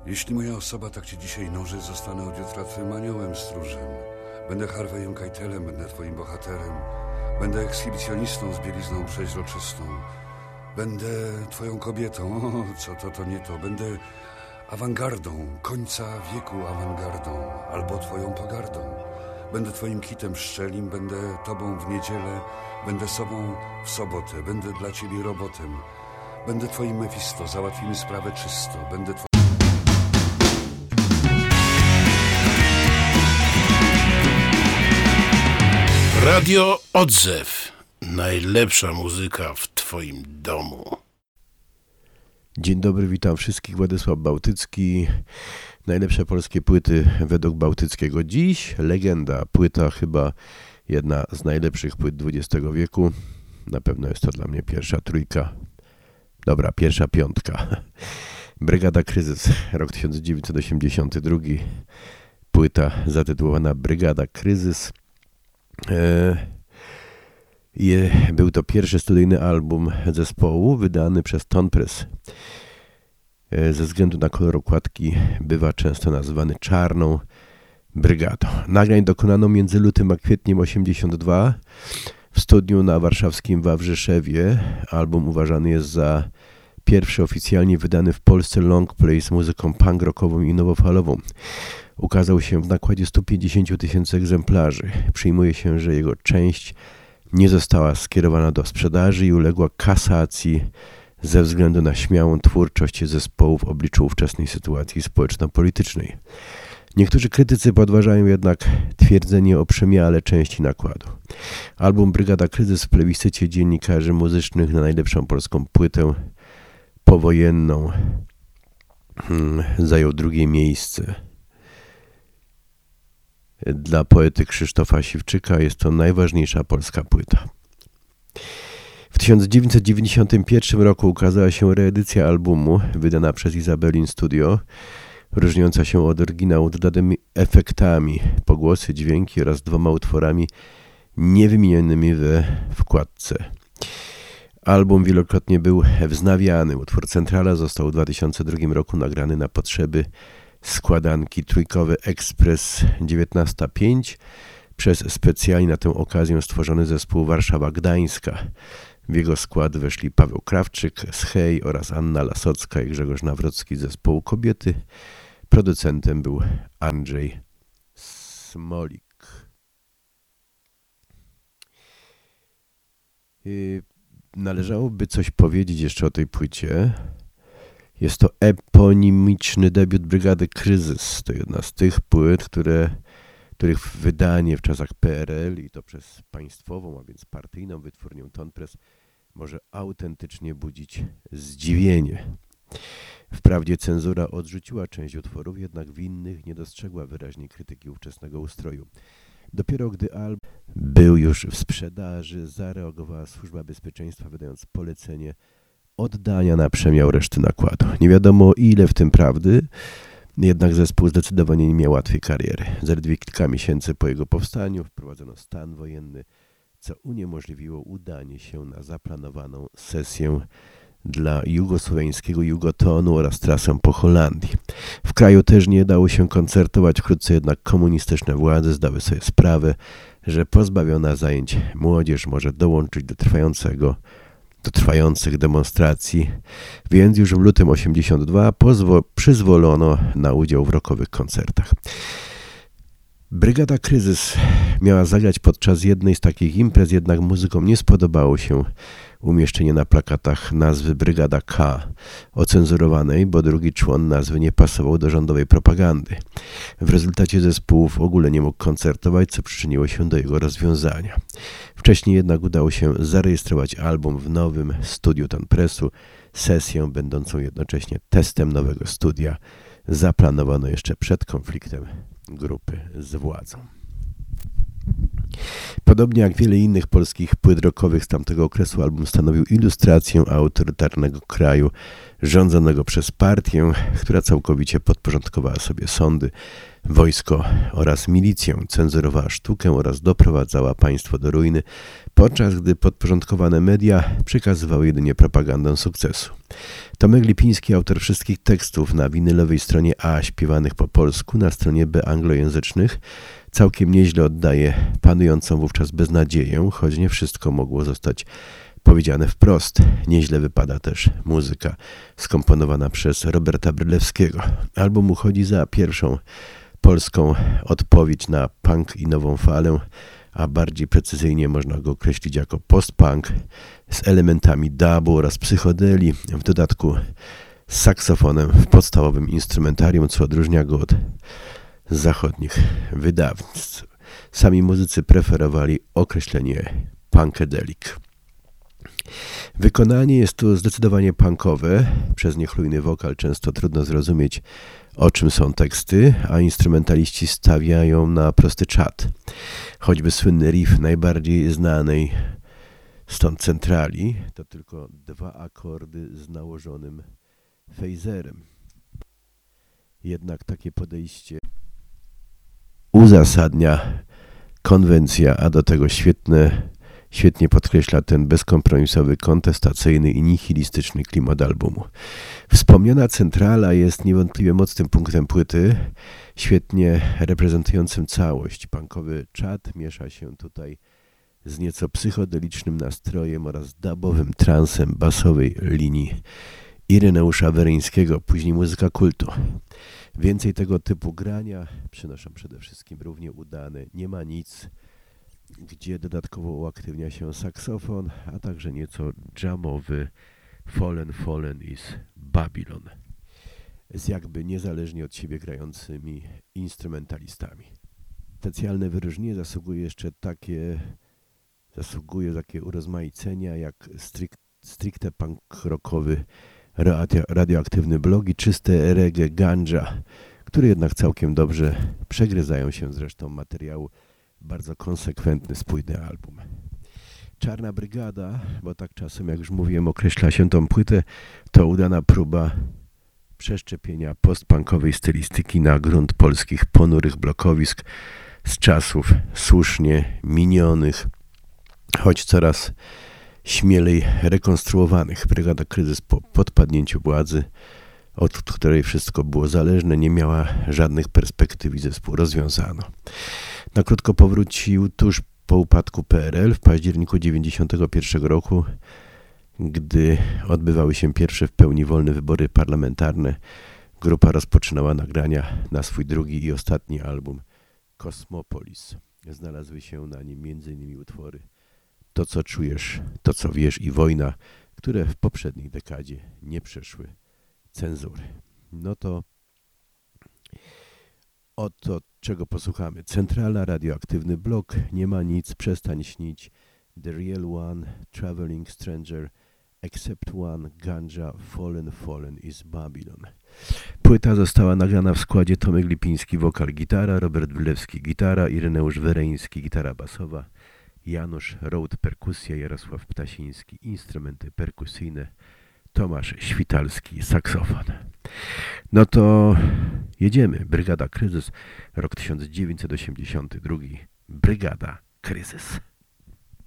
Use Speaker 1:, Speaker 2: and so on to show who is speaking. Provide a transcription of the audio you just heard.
Speaker 1: Jeśli moja osoba tak cię dzisiaj noży, zostanę od jutra twym aniołem stróżem. Będę Harveyem Keitelem, będę twoim bohaterem. Będę ekshibicjonistą z bielizną przeźroczystą. Będę twoją kobietą, to nie to. Będę awangardą, końca wieku awangardą, albo twoją pogardą. Będę twoim kitem pszczelim, będę tobą w niedzielę, będę sobą w sobotę, będę dla ciebie robotem. Będę twoim Mefisto, załatwimy sprawę czysto, będę
Speaker 2: Radio Odzew. Najlepsza muzyka w twoim domu.
Speaker 3: Dzień dobry, witam wszystkich. Władysław Bałtycki. Najlepsze polskie płyty według Bałtyckiego. Dziś legenda. Płyta chyba jedna z najlepszych płyt XX wieku. Na pewno jest to dla mnie pierwsza trójka. Dobra, pierwsza piątka. Brygada Kryzys. Rok 1982. Płyta zatytułowana Brygada Kryzys. Był to pierwszy studyjny album zespołu wydany przez Ton Press. Ze względu na kolor okładki bywa często nazywany Czarną Brygadą. Nagrań dokonano między lutym a kwietniem 82 w studiu na warszawskim Wawrzyszewie. Album uważany jest za pierwszy oficjalnie wydany w Polsce longplay z muzyką punk rockową i nowofalową. Ukazał się w nakładzie 150 000 egzemplarzy. Przyjmuje się, że jego część nie została skierowana do sprzedaży i uległa kasacji ze względu na śmiałą twórczość zespołu w obliczu ówczesnej sytuacji społeczno-politycznej. Niektórzy krytycy podważają jednak twierdzenie o przemiale części nakładu. Album Brygada Kryzys w plebiscycie dziennikarzy muzycznych na najlepszą polską płytę powojenną zajął drugie miejsce. Dla poety Krzysztofa Siwczyka jest to najważniejsza polska płyta. W 1991 roku ukazała się reedycja albumu wydana przez Isabelin Studio, różniąca się od oryginału dodanymi efektami, pogłosy, dźwięki oraz 2 utworami niewymienionymi we wkładce. Album wielokrotnie był wznawiany. Utwór Centrala został w 2002 roku nagrany na potrzeby składanki trójkowy Ekspres 19.5 przez specjalnie na tę okazję stworzony zespół Warszawa-Gdańska. W jego skład weszli Paweł Krawczyk z Hej oraz Anna Lasocka i Grzegorz Nawrocki z zespołu Kobiety. Producentem był Andrzej Smolik. Należałoby coś powiedzieć jeszcze o tej płycie. Jest to eponimiczny debiut Brygady Kryzys. To jedna z tych płyt, których wydanie w czasach PRL i to przez państwową, a więc partyjną wytwórnię Ton Press może autentycznie budzić zdziwienie. Wprawdzie cenzura odrzuciła część utworów, jednak w innych nie dostrzegła wyraźnie krytyki ówczesnego ustroju. Dopiero gdy album był już w sprzedaży, zareagowała Służba Bezpieczeństwa, wydając polecenie oddania na przemiał reszty nakładu. Nie wiadomo ile w tym prawdy, jednak zespół zdecydowanie nie miał łatwej kariery. Zaledwie kilka miesięcy po jego powstaniu wprowadzono stan wojenny, co uniemożliwiło udanie się na zaplanowaną sesję dla jugosłowiańskiego Jugotonu oraz trasę po Holandii. W kraju też nie dało się koncertować, wkrótce jednak komunistyczne władze zdały sobie sprawę, że pozbawiona zajęć młodzież może dołączyć do trwających demonstracji, więc już w lutym 82 przyzwolono na udział w rockowych koncertach. Brygada Kryzys miała zagrać podczas jednej z takich imprez, jednak muzykom nie spodobało się umieszczenie na plakatach nazwy Brygada K ocenzurowanej, bo drugi człon nazwy nie pasował do rządowej propagandy. W rezultacie zespół w ogóle nie mógł koncertować, co przyczyniło się do jego rozwiązania. Wcześniej jednak udało się zarejestrować album w nowym studiu Ton Pressu. Sesję będącą jednocześnie testem nowego studia zaplanowano jeszcze przed konfliktem grupy z władzą. Podobnie jak wiele innych polskich płyt rockowych z tamtego okresu, album stanowił ilustrację autorytarnego kraju rządzonego przez partię, która całkowicie podporządkowała sobie sądy, wojsko oraz milicję, cenzurowała sztukę oraz doprowadzała państwo do ruiny, podczas gdy podporządkowane media przekazywały jedynie propagandę sukcesu. Tomek Lipiński, autor wszystkich tekstów na winylowej stronie A śpiewanych po polsku, na stronie B anglojęzycznych, całkiem nieźle oddaje panującą wówczas beznadzieję, choć nie wszystko mogło zostać powiedziane wprost. Nieźle wypada też muzyka skomponowana przez Roberta Brylewskiego. Album uchodzi za pierwszą polską odpowiedź na punk i nową falę, a bardziej precyzyjnie można go określić jako post-punk z elementami dubu oraz psychodeli, w dodatku z saksofonem w podstawowym instrumentarium, co odróżnia go od zachodnich wydawnictw. Sami muzycy preferowali określenie punkadelic. Wykonanie jest tu zdecydowanie punkowe. Przez niechlujny wokal często trudno zrozumieć, o czym są teksty, a instrumentaliści stawiają na prosty czat. Choćby słynny riff najbardziej znanej stąd centrali to tylko 2 akordy z nałożonym fejzerem. Jednak takie podejście uzasadnia konwencja, a do tego świetnie podkreśla ten bezkompromisowy, kontestacyjny i nihilistyczny klimat albumu. Wspomniana centrala jest niewątpliwie mocnym punktem płyty, świetnie reprezentującym całość. Punkowy czat miesza się tutaj z nieco psychodelicznym nastrojem oraz dubowym transem basowej linii Ireneusza Weryńskiego, później muzyka kultu. Więcej tego typu grania przynoszą przede wszystkim równie udane Nie ma nic, gdzie dodatkowo uaktywnia się saksofon, a także nieco jamowy Fallen is Babylon z jakby niezależnie od siebie grającymi instrumentalistami. Specjalne wyróżnienie zasługuje takie urozmaicenia jak stricte punk rockowy radioaktywny blog i czyste reggae ganja, które jednak całkiem dobrze przegryzają się z resztą materiału. Bardzo konsekwentny, spójny album. Czarna Brygada, bo tak czasem, jak już mówiłem, określa się tą płytę, to udana próba przeszczepienia postpunkowej stylistyki na grunt polskich ponurych blokowisk z czasów słusznie minionych, choć coraz śmielej rekonstruowanych. Brygada Kryzys po podpadnięciu władzy, od której wszystko było zależne, nie miała żadnych perspektyw i zespół rozwiązano. Na krótko powrócił tuż po upadku PRL w październiku 1991 roku, gdy odbywały się pierwsze w pełni wolne wybory parlamentarne. Grupa rozpoczynała nagrania na swój drugi i ostatni album Kosmopolis. Znalazły się na nim m.in. utwory To, co czujesz, To, co wiesz i Wojna, które w poprzedniej dekadzie nie przeszły cenzury. No to oto czego posłuchamy. Centrala, radioaktywny blok, Nie ma nic, Przestań śnić, The Real One, Traveling Stranger, Except One, Ganja, Fallen is Babylon. Płyta została nagrana w składzie Tomek Lipiński, wokal, gitara, Robert Wylewski, gitara, Ireneusz Weryński, gitara basowa, Janusz Rołd, perkusja, Jarosław Ptasiński, instrumenty perkusyjne, Tomasz Świtalski, saksofon. No to jedziemy. Brygada Kryzys, rok 1982. Brygada Kryzys.